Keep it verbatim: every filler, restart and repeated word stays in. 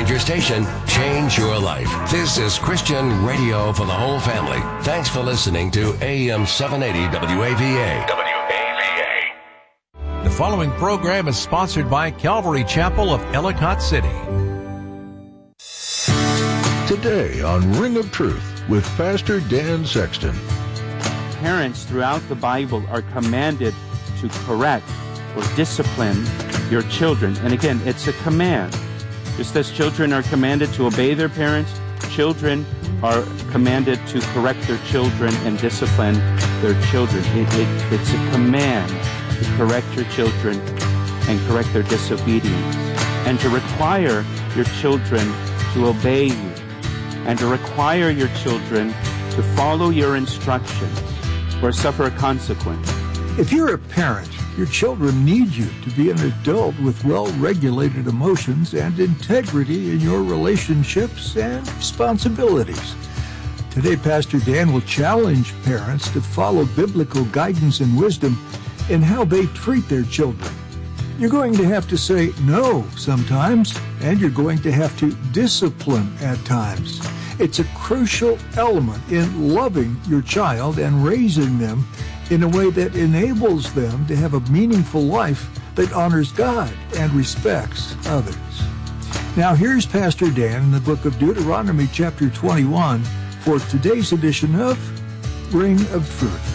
Change your station, change your life. This is Christian radio for the whole family. Thanks for listening to A M seven eighty W A V A. W A V A. The following program is sponsored by Calvary Chapel of Ellicott City. Today on Ring of Truth with Pastor Dan Sexton. Parents throughout the Bible are commanded to correct or discipline your children. And again, it's a command. Just as children are commanded to obey their parents, children are commanded to correct their children and discipline their children. It, it, it's a command to correct your children and correct their disobedience, and to require your children to obey you, and to require your children to follow your instructions or suffer a consequence. If you're a parent, your children need you to be an adult with well-regulated emotions and integrity in your relationships and responsibilities. Today, Pastor Dan will challenge parents to follow biblical guidance and wisdom in how they treat their children. You're going to have to say no sometimes, and you're going to have to discipline at times. It's a crucial element in loving your child and raising them in a way that enables them to have a meaningful life that honors God and respects others. Now here's Pastor Dan in the book of Deuteronomy chapter twenty-one for today's edition of Ring of Truth.